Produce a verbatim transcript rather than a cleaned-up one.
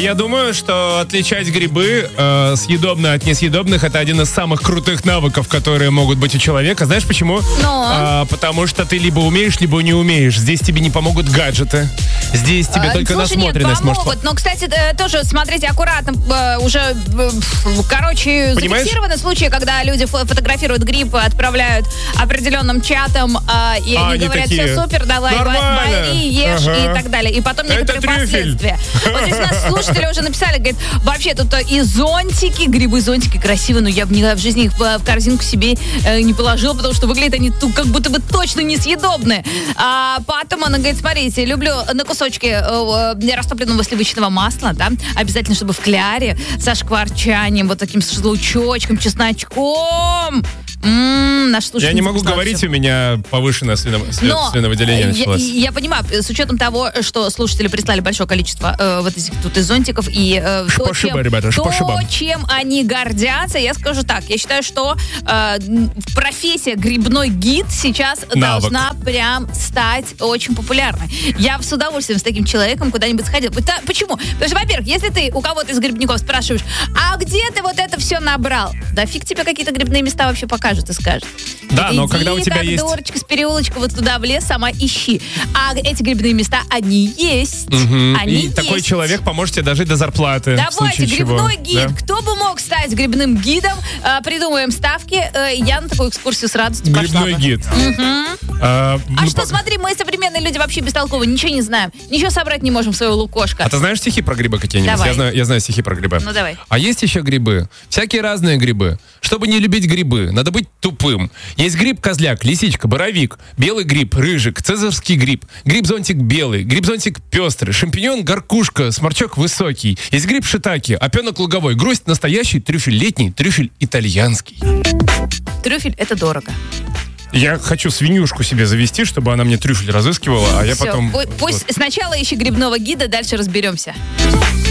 я думаю, что отличать грибы э, съедобные от несъедобных — это один из самых крутых навыков, которые могут быть у человека. Знаешь почему? Но. Э, потому что ты либо умеешь, либо не умеешь. Здесь тебе не помогут гаджеты. Здесь тебе А, только слушай, насмотренность нет, может помогут. Но, кстати, э, тоже смотрите аккуратно. э, Уже, э, короче, Понимаешь? зафиксированы случаи, когда люди фо- фотографируют гриб, отправляют определенным чатам, э, и А, они они говорят, такие, все супер, давай, нормально. бери, ешь, Ага. и так далее. И потом Это некоторые трюфель. последствия. Вот здесь у нас слушатели уже написали, говорят, вообще тут и зонтики, грибы, зонтики красивые, но я бы никогда в жизни их в корзинку себе э, не положила, потому что выглядят они тут как будто бы точно несъедобные. А потом она говорит, смотрите, люблю на кусочки э, э, растопленного сливочного масла, да, обязательно, чтобы в кляре, со шкварчанием, вот таким с лучочком, чесночком. М-м, наш слушатель Я не могу написал говорить, всё. у меня повышенное свино- све- Но свиновыделение я, началось. я понимаю, с учетом того, что слушатели прислали большое количество э, вот этих тут и зонтиков, и э, то, Спасибо, чем, ребята, то, спасибо. чем они гордятся, я скажу так, я считаю, что э, профессия грибной гид сейчас Навык. должна прям стать очень популярной. Я с удовольствием с таким человеком куда-нибудь сходила. Пыта- Почему? Потому что, во-первых, если ты у кого-то из грибников спрашиваешь, а где ты вот это все набрал? Да фиг тебе какие-то грибные места вообще покажет и скажет. Да, Вот но иди, когда у тебя как есть- дурочка с переулочка вот туда в лес, сама ищи. А эти грибные места, они есть. Мгм. Они И есть. такой человек поможет тебе дожить до зарплаты. в Давайте, случае грибной чего. гид. Да? Кто бы мог стать грибным гидом? Э, придумаем ставки. Э, я на такую экскурсию с радостью пошла Грибной бы. гид. А, А ну, что, по- смотри, мы современные люди вообще бестолковые, ничего не знаем. Ничего собрать не можем в своего лукошка. А ты знаешь стихи про грибы какие-нибудь? Давай. Я знаю, я знаю стихи про грибы. Ну, давай. А есть еще грибы. Всякие разные грибы. Чтобы не любить грибы, надо быть тупым. Есть гриб-козляк, лисичка, боровик, белый гриб, рыжик, цезарский гриб, гриб-зонтик белый, гриб-зонтик пестрый, шампиньон, горкушка, сморчок высокий. Есть гриб шитаки, опенок луговой, грусть настоящий, трюфель летний, трюфель итальянский. Трюфель — это дорого. Я хочу свинюшку себе завести, чтобы она мне трюфель разыскивала, а я Всё, потом... пу- пусть Вот. сначала ищи грибного гида, дальше разберемся.